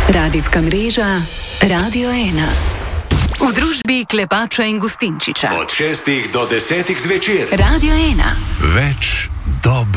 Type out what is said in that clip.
Radijska mreža Radio 1. V družbi Klepača in Gustinčiča. Od 6 do 10 zvečer. Radio 1. Več dobro.